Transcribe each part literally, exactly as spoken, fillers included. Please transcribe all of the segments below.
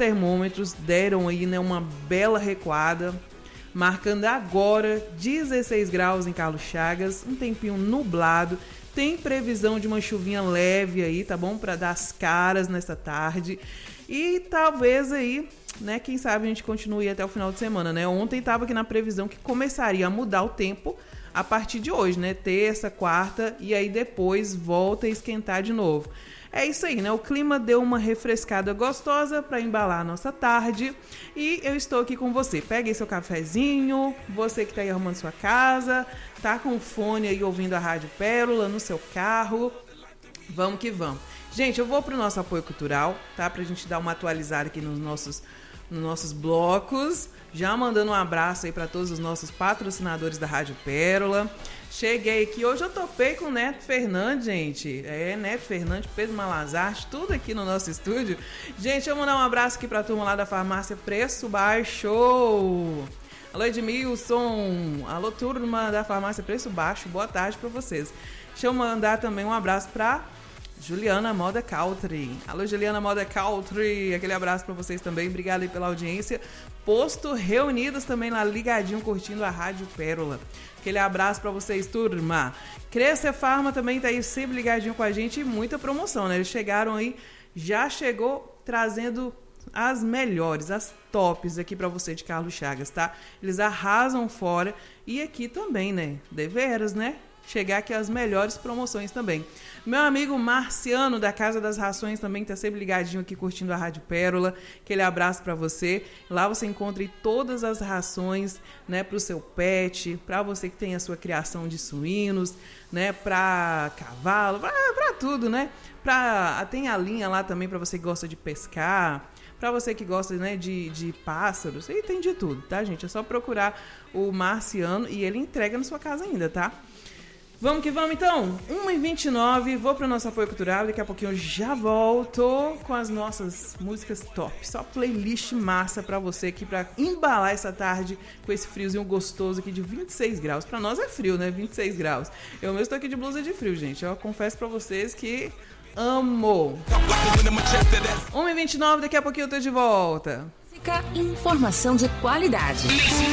termômetros deram aí, né, uma bela recuada, marcando agora dezesseis graus em Carlos Chagas, um tempinho nublado. Tem previsão de uma chuvinha leve aí, tá bom? Para dar as caras nessa tarde. E talvez aí, né, quem sabe a gente continue até o final de semana, né? Ontem estava aqui na previsão que começaria a mudar o tempo a partir de hoje, né? Terça, quarta, e aí depois volta a esquentar de novo. É isso aí, né? O clima deu uma refrescada gostosa para embalar a nossa tarde. E eu estou aqui com você. Pegue seu cafezinho, você que está aí arrumando sua casa, tá com o fone aí ouvindo a Rádio Pérola no seu carro. Vamos que vamos. Gente, eu vou pro nosso apoio cultural, tá? Pra gente dar uma atualizada aqui nos nossos, nos nossos blocos. Já mandando um abraço aí para todos os nossos patrocinadores da Rádio Pérola. Cheguei aqui, hoje eu topei com o Neto Fernandes, gente. É, Neto Fernandes, Pedro Malazarte, tudo aqui no nosso estúdio. Gente, eu vou mandar um abraço aqui pra turma lá da farmácia Preço Baixo. Alô, Edmilson. Alô, turma da farmácia Preço Baixo. Boa tarde pra vocês. Deixa eu mandar também um abraço pra Juliana Moda Country. Alô, Juliana Moda Country. Aquele abraço pra vocês também. Obrigada aí pela audiência. Posto Reunidos também lá ligadinho, curtindo a Rádio Pérola. Aquele abraço pra vocês, turma. Crescer Farma também tá aí sempre ligadinho com a gente e muita promoção, né? Eles chegaram aí, já chegou trazendo as melhores, as tops aqui pra você de Carlos Chagas, tá? Eles arrasam fora e aqui também, né? Deveras, né? Chegar aqui as melhores promoções também. Meu amigo Marciano, da Casa das Rações, também tá sempre ligadinho aqui, curtindo a Rádio Pérola. Aquele abraço para você. Lá você encontra todas as rações, né, pro seu pet, para você que tem a sua criação de suínos, né, para cavalo, para tudo, né? Pra, tem a linha lá também para você que gosta de pescar, para você que gosta, né, de, de pássaros, e tem de tudo, tá, gente? É só procurar o Marciano e ele entrega na sua casa ainda, tá? Vamos que vamos, então. uma e vinte e nove, vou para o nosso apoio cultural. Daqui a pouquinho eu já volto com as nossas músicas top. Só playlist massa para você aqui, para embalar essa tarde com esse friozinho gostoso aqui de vinte e seis graus. Para nós é frio, né? vinte e seis graus. Eu mesmo estou aqui de blusa de frio, gente. Eu confesso para vocês que amo. uma e vinte e nove, daqui a pouquinho eu tô de volta. Informação de qualidade.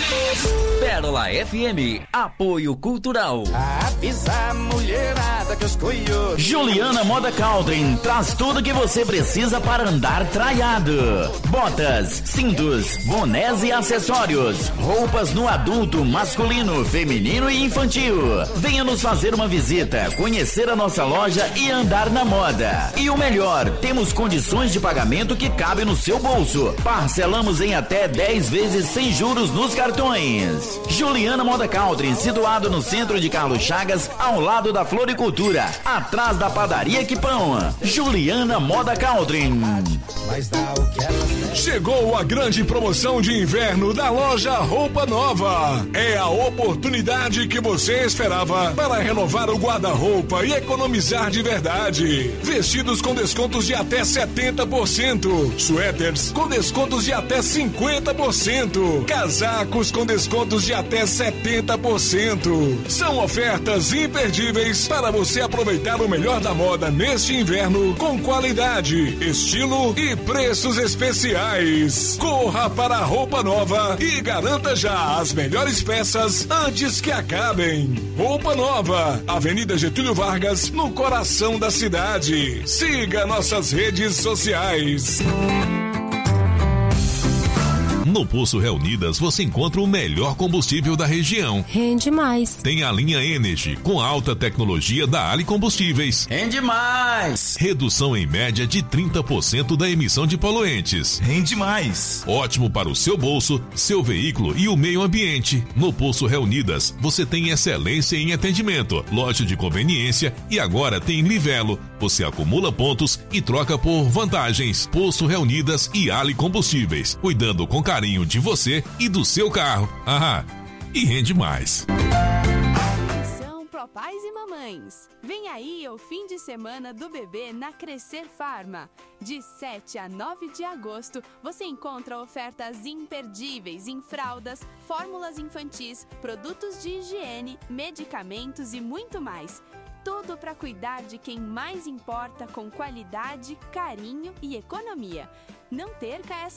Pérola F M, apoio cultural. Avisa a mulherada que os coios. Juliana Moda Country traz tudo que você precisa para andar traiado. Botas, cintos, bonés e acessórios. Roupas no adulto, masculino, feminino e infantil. Venha nos fazer uma visita, conhecer a nossa loja e andar na moda. E o melhor, temos condições de pagamento que cabem no seu bolso. Parcelamos em até dez vezes sem juros nos cartões. Juliana Moda Country, situado no centro de Carlos Chagas, ao lado da Floricultura, atrás da padaria Quipão. Juliana Moda Country. Chegou a grande promoção de inverno da loja Roupa Nova. É a oportunidade que você esperava para renovar o guarda-roupa e economizar de verdade. Vestidos com descontos de até setenta por cento. Suéteres com descontos de até cinquenta por cento. Casacos com descontos de até setenta por cento. São ofertas imperdíveis para você aproveitar o melhor da moda neste inverno com qualidade, estilo e preços especiais. Corra para a Roupa Nova e garanta já as melhores peças antes que acabem. Roupa Nova, Avenida Getúlio Vargas, no coração da cidade. Siga nossas redes sociais. No Poço Reunidas você encontra o melhor combustível da região. Rende mais. Tem a linha Energy com alta tecnologia da Ali Combustíveis. Rende mais. Redução em média de trinta por cento da emissão de poluentes. Rende mais. Ótimo para o seu bolso, seu veículo e o meio ambiente. No Poço Reunidas você tem excelência em atendimento, loja de conveniência e agora tem Livelo. Você acumula pontos e troca por vantagens. Poço Reunidas e Ali Combustíveis, cuidando com carinho de você e do seu carro. Ah, e rende mais. Atenção, papais e mamães. Vem aí o fim de semana do bebê na Crescer Farma. De sete a nove de agosto, você encontra ofertas imperdíveis em fraldas, fórmulas infantis, produtos de higiene, medicamentos e muito mais. Tudo para cuidar de quem mais importa com qualidade, carinho e economia. Não perca essa